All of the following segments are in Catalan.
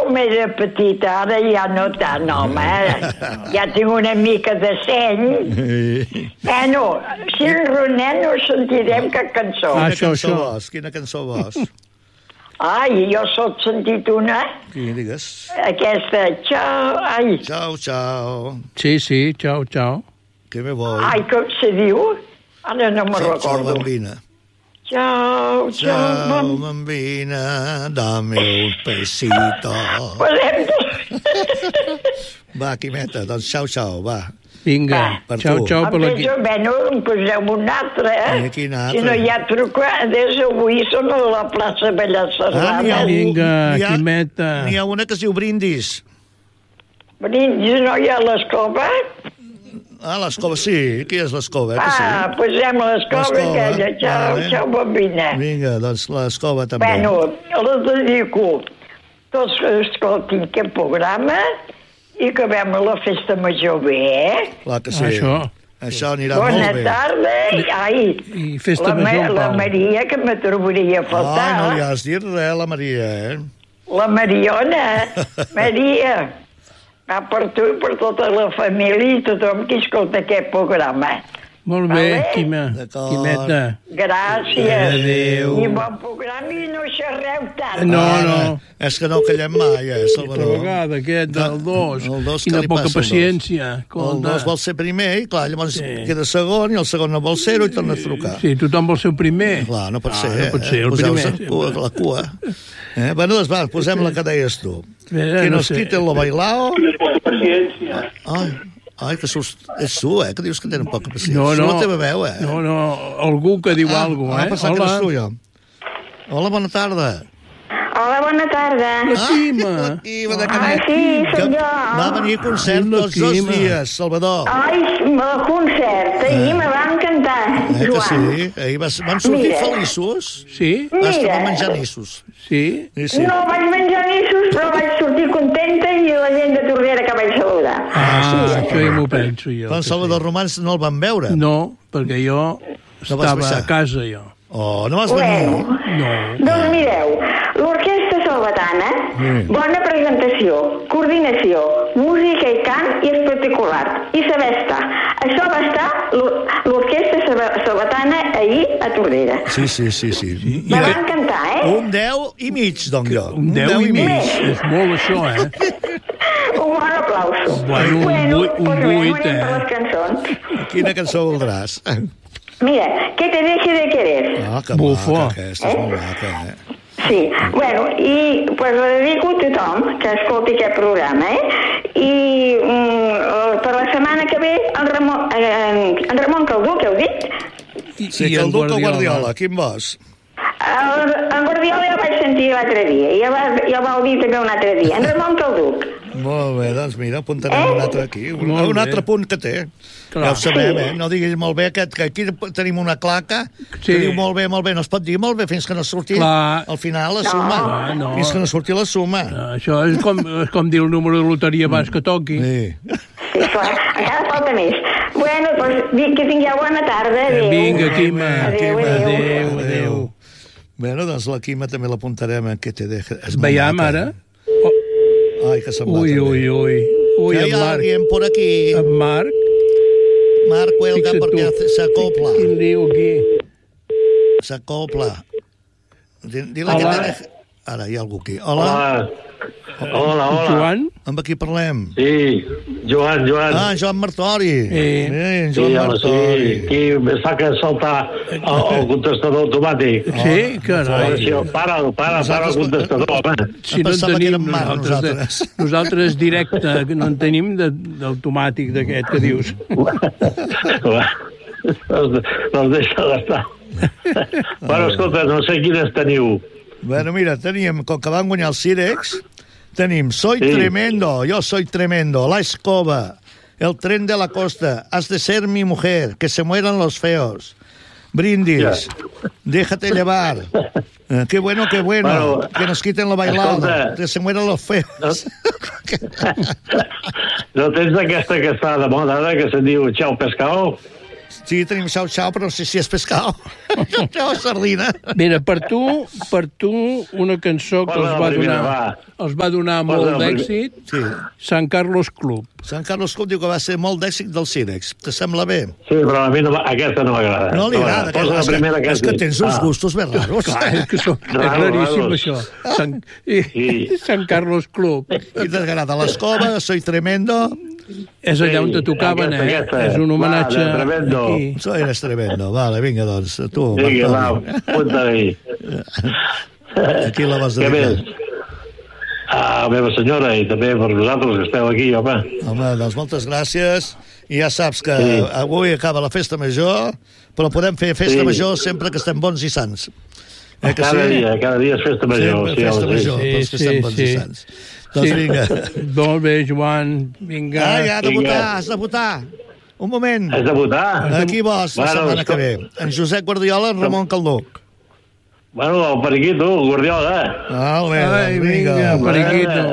com era petita, ara ja no tant, home. Ja tinc una mica de seny. Bueno, si enronem no sentirem cap cançó. Quina cançó vols? Ai, jo soc sentit una. Quina digues? Aquesta, ciao, ai. Ciao, ciao. Sí, ciao, ciao. Que me voy. Ai, com se diu? Ara no me'n recordo. Ciao, bambina. Ciao, Ciao, bambina, dame un besito. Va, Quimeta, doncs ciao, va. Vinga, ciao per la... Bueno, en poseu un altre, Quin altre? Si no hi ha trucades, avui són a la plaça Bella Serrana. Vinga, Quimeta. N'hi ha una que es diu Brindis. Brindis, no hi ha l'escova? L'escova, sí. Qui és l'escova? Posem l'escova aquella. Ciao, bambina. Vinga, doncs l'escova també. Bueno, la dedico. Tots escoltin aquest programa i acabem la festa major bé, Clar que sí. Això anirà molt bé. Bona tarda. Ai, i festa major, la Maria, que me trobaria a faltar. No li has dit res, la Maria, La Mariona. Maria. Va per tu i per tota la família i tothom que escolta aquest programa. Molt bé, Quimeta. Gràcies. Adéu. I bon programa i no xerreu tant. No. És que no callem mai, Salvador. Vegada, aquest del 2. Quina poca paciència. El 2 vol ser primer i, clar, llavors queda segon i el segon no vol ser-ho i torna a trucar. Sí, tothom vol ser el primer. Clar, no pot ser, No pot ser el primer. La cua. Bueno, doncs va, posem la que deies tu. Que nos quiten lo bailao. Paciència. Ai, que ets tu, que dius que tenen poca paciència. No. La teva veu, No, algú que diu alguna cosa, Hola. Que eres tu, jo. Hola, bona tarda. Hola, bona tarda. La Quima. De Canet. Sí, soc jo. Va venir a concert tots 2 dies, Salvador. Ai, el concert, ahir me va encantar, Que Joan. sí? Ahir van sortir feliços. Sí? Vas estar menjant nissos. Sí? No vaig menjar nissos, però vaig sortir contenta i la gent de Tordera que vaig saludar. Això ja m'ho penso jo. Però en Salvador Romans no el van veure. No, perquè jo estava a casa, jo. No vas venir? No. Doncs mireu, l'Orquestra Salvatana, bona presentació, coordinació, música i cant i espectacular. I saber estar. Això va estar l'Orquestra Salvatana ahir a Tordera. Sí. Me va encantar, Un 10 i mig, doncs jo. Un 10 i mig. És molt això, Un bon aplauso. Bueno, un 8, per les cançons. Quina cançó voldràs? Mira, que te deje de querer. Que maca, aquesta és molt maca, Sí, bueno, i pues la dedico a tothom que escolti aquest programa, I per la setmana que ve en Ramon Caldú, que heu dit? Sí, Caldú o Guardiola, quin vols? En Guardiola ja vaig sentir l'altre dia, ja vau dir també un altre dia. En Ramon Calduc. Molt bé, doncs mira, apuntarem un altre aquí. Un altre punt que té. Ja ho sabem, No diguis molt bé, que aquí tenim una claca que diu molt bé, no es pot dir molt bé fins que no surti al final la suma. Fins que no surti la suma. Això és com dir el número de loteria abans que toqui. Sí, clar, encara falta més. Bueno, doncs que tingueu bona tarda. Adéu. Vinga, Quima. Adéu. Bueno, doncs la Quima també l'apuntarem en què te deja. Veiem ara? Ai, que se'n va. Ui, hay alguien por aquí. En Marc. Marc cuelga porque se acopla. Quin lío aquí. Se acopla. Dile que te deja... Ara hi ha algú aquí. Hola. Joan? Amb qui parlem? Sí, Joan. Joan Martori. Joan Martori. Qui fa que saltar el contestador automàtic. Sí, carai. Para el contestador, home. Si no en tenim nosaltres directe, que no en tenim d'automàtic d'aquest que dius. Doncs deixa d'estar. Bueno, escolta, no sé quines teniu. Bueno, mira, teníem, com que van guanyar el Cirex, tenim Soy Tremendo, Yo Soy Tremendo, La Escoba, El Tren de la Costa, Has de ser mi mujer, Que se mueran los feos, Brindis, Déjate llevar, Qué bueno, bueno, Que nos quiten lo bailado, Que se mueran los feos. No tens aquesta que està de moda, que se'n diu Chao Pescado? Sí, tenim xau-xau, però no sé si és pescau. Xau-xau o sardina. Mira, per tu, una cançó que els va donar molt d'èxit, Sant Carlos Club. Sant Carlos Club diu que va ser molt d'èxit del Cirex. Te sembla bé? Sí, però a mi aquesta no m'agrada. No li agrada. És que tens uns gustos més raros. Clar, és raríssim, això. Sant Carlos Club. I t'agrada l'Escoba, Soy Tremendo... És allà on te tocaven, És un homenatge... Tremendo. Eres tremendo. Vale, vinga, doncs. Tu, vinga, va, punta-hi. Aquí la vas dedicar. Què més? A la meva senyora i també per vosaltres que esteu aquí, home. Home, doncs moltes gràcies. I ja saps que avui acaba la festa major, però podem fer festa major sempre que estem bons i sants. Cada dia és festa major. Sempre festa major, pels que estem bons i sants. Doncs vinga. Molt bé, Joan, vinga. Ja, has de votar. Un moment. Has de votar? Aquí vols, la setmana que ve. En Josep Guardiola, en Ramon Calduc. Bueno, el Periquito, el Guardiola. Vinga. Periquito.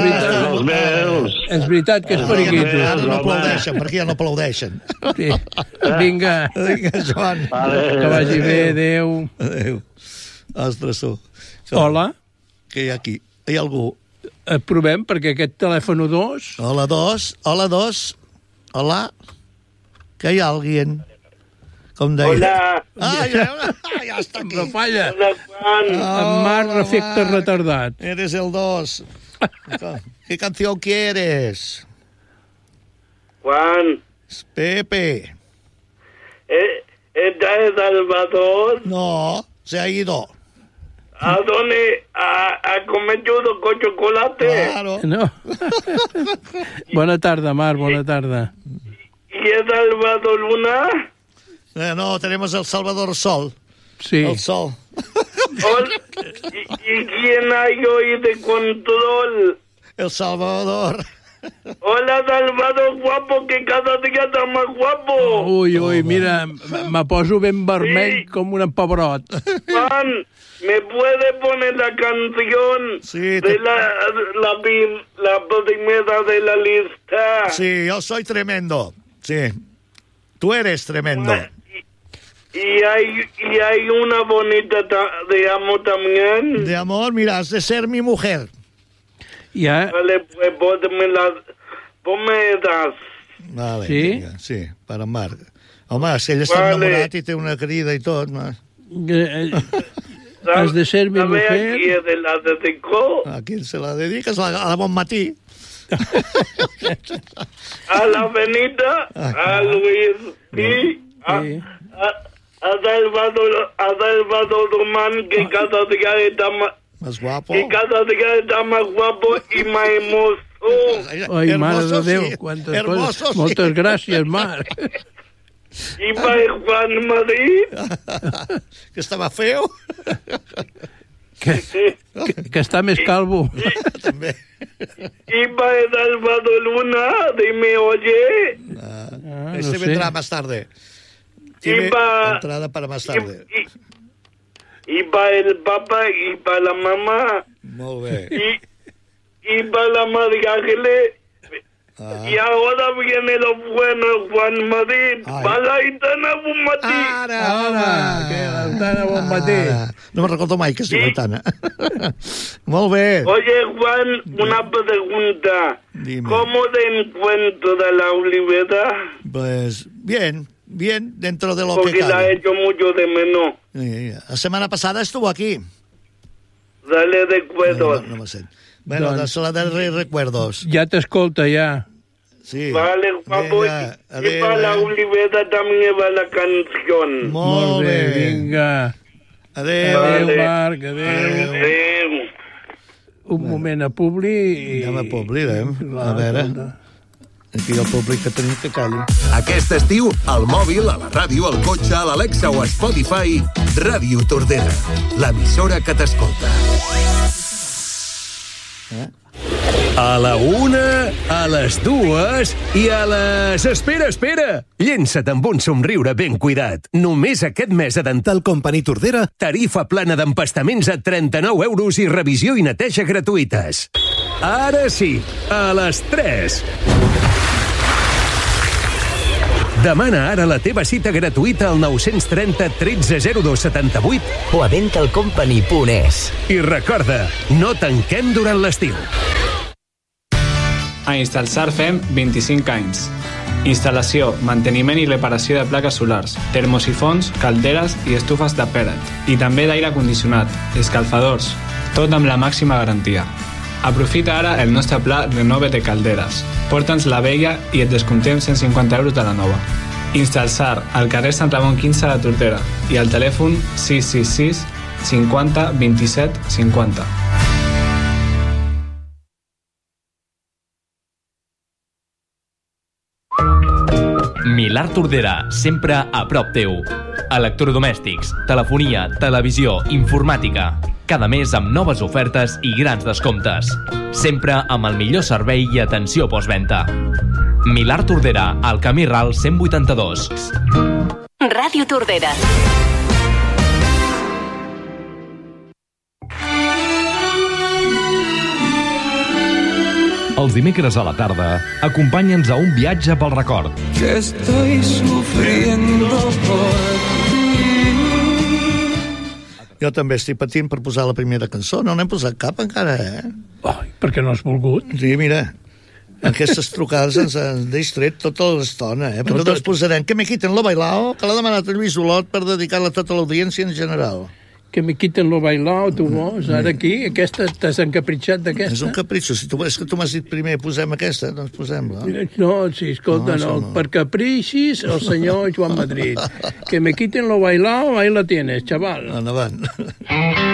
És veritat que és Periquito. Ara no aplaudeixen, per aquí ja no aplaudeixen. Vinga. Vinga, Joan. Que vagi bé, adéu. Adéu. Ostres, tu. Hola. Què hi ha aquí? Hi ha algú? Provem, perquè aquest telèfon 2... Hola, 2. Hola. Que hi ha alguien? Com deia? Hola. Ja està aquí. No falla. Hola, Juan. En Marc, efecte retardat. Eres el 2. ¿Qué canción quieres? Juan. Pepe. ¿Esta es Salvador? No, se ha ido. ¿A dónde? ¿A comer judo con chocolate? Claro. No. Bona tarda, Marc, bona tarda. ¿Y es Salvador Luna? No, tenemos el Salvador Sol. Sí. El Sol. ¿Y quién hay hoy de control? El Salvador. Hola, Salvador guapo, que cada día está más guapo. Ui, mira, me poso ben vermell com un empebrot. Juan, ¿me puede poner la canción de la primera de la lista? Sí, yo soy tremendo. Sí. Tú eres tremendo. Y hay una bonita de amor también. De amor, mira, has de ser mi mujer. Ja. Vale, pues ponme das. Vale, sí? Vinga, sí, per en Marc. Home, si ell està enamorat i té una crida i tot, no? Has de ser mi mujer. ¿Sabe a quién la dedicó? A qui se la dediques? A la Bon Matí. A la Benita, a Luis y a Salvador Román, que cada día está más guapo. Que cada día está más guapo y más hermoso. Ai, mare de Déu, quantes coses. Moltes gràcies, Marc. I para Juan Madrid. Que estava feo. Que està més calvo. També. Y para Salvador Luna, dime, oye. Ese vendrá más tarde. Y para... Entrada para más tarde. Y para el papá y para la mamá. Molt bé. Y para la Madre Ángeles. Y ahora viene lo bueno, Juan Madrid. Para la Aitana Bon Matí. Ara, que l'Aitana Bon Matí. No me recordo mai que es diu Aitana. Molt bé. Oye, Juan, una pregunta. Dime. ¿Cómo te encuentro de la Olivera? Pues bien, dentro de lo porque que cabe. Porque la he hecho mucho de menos. La semana pasada estuvo aquí. Dale recuerdos. No me sé. Bueno, doncs la de recuerdos. Ja t'escolta, ja. Sí. Vale, papo. Venga, y para la Olivera también va la canción. Molt bé. Vinga. Adéu. Adéu, Marc, adéu. Adéu. Un moment a Publi. Anem a Publi, a veure. Aquí el públic que tenim que calli. Aquest estiu, al mòbil, a la ràdio, al cotxe, a l'Alexa o a Spotify, Ràdio Tordera, l'emissora que t'escolta. A la 1, a les 2 i a les... Espera! Llença't amb un somriure ben cuidat. Només aquest mes a Dental Company Tordera, tarifa plana d'empastaments a 39 € i revisió i neteja gratuïtes. Ara sí, a les 3. Demana ara la teva cita gratuïta al 930 13 02 78 o a dentalcompany.es. I recorda, no tanquem durant l'estiu. A Instalsar fem 25 anys. Instal·lació, manteniment i reparació de plaques solars, termosifons, calderes i estufes de pellet. I també d'aire condicionat, escalfadors, tot amb la màxima garantia. Aprofita ara el nostre pla Renove de calderes. Porta'ns la vella i et descomptem 150 euros de la nova. Instalsar, al carrer Sant Ramon 15 de Tordera i al telèfon 666 50 27 50. Milà Tordera, sempre a prop teu. Electrodomèstics, telefonia, televisió, informàtica. Cada mes amb noves ofertes i grans descomptes. Sempre amb el millor servei i atenció postventa. Milà Tordera, al Camí Ral 182. Ràdio Tordera. Els dimecres a la tarda, acompanya'ns a un viatge pel record. Que estoy sufriendo por ti. Jo també estic patint per posar la primera cançó. No n'hem posat cap encara, Ai, per què no has volgut? Sí, mira, aquestes trucades ens han distret tota l'estona, Però no ens posarem Que me quiten lo bailao, que l'ha demanat el Lluís Olot per dedicar-la a tota l'audiència en general. Que me quiten lo bailao, tu vols? Ara aquí, aquesta, t'has encapritxat d'aquesta? És un capritxo. Si és que tu m'has dit primer posem aquesta, doncs posem-la. No, sí, escolta, no. Per capricis, el senyor Joan Madrid. Que me quiten lo bailao, ahí la tienes, chaval. Endavant.